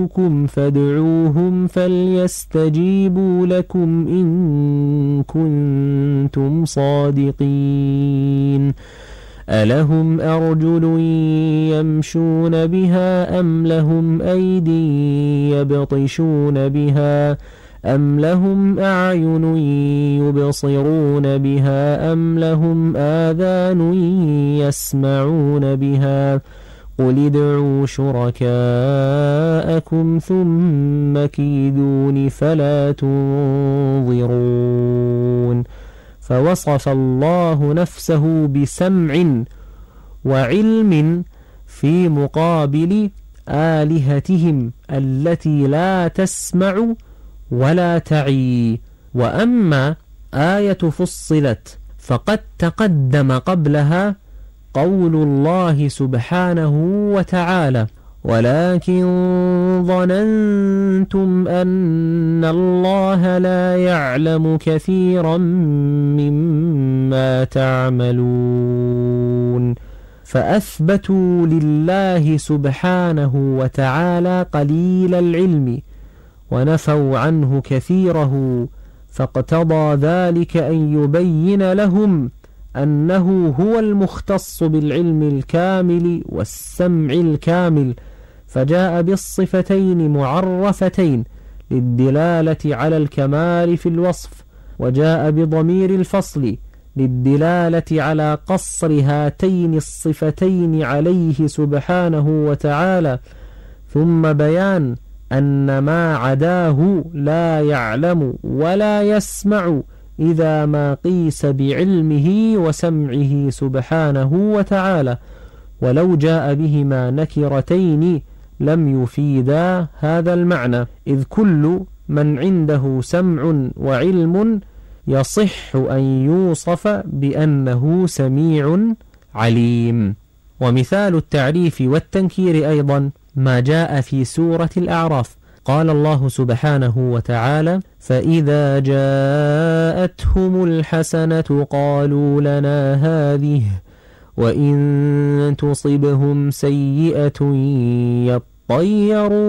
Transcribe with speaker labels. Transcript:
Speaker 1: فادعوهم فليستجيبوا لكم إن كنتم صادقين ألهم أرجل يمشون بها أم لهم أيدي يبطشون بها أم لهم أعين يبصرون بها أم لهم آذان يسمعون بها قل ادعوا شركاءكم ثم كيدون فلا تنظرون. فوصف الله نفسه بسمع وعلم في مقابل آلهتهم التي لا تسمع ولا تعي. وأما آية فصلت فقد تقدم قبلها قول الله سبحانه وتعالى ولكن ظننتم أن الله لا يعلم كثيرا مما تعملون. فأثبتوا لله سبحانه وتعالى قليل العلم ونفوا عنه كثيره، فاقتضى ذلك أن يبين لهم أنه هو المختص بالعلم الكامل والسمع الكامل، فجاء بالصفتين معرفتين للدلالة على الكمال في الوصف، وجاء بضمير الفصل للدلالة على قصر هاتين الصفتين عليه سبحانه وتعالى، ثم بيان أن ما عداه لا يعلم ولا يسمع إذا ما قيس بعلمه وسمعه سبحانه وتعالى، ولو جاء بهما نكرتين لم يفيدا هذا المعنى، إذ كل من عنده سمع وعلم يصح أن يوصف بأنه سميع عليم. ومثال التعريف والتنكير أيضا ما جاء في سورة الأعراف، قال الله سبحانه وتعالى فإذا جاءتهم الحسنة قالوا لنا هذه وإن تصبهم سيئة يطيروا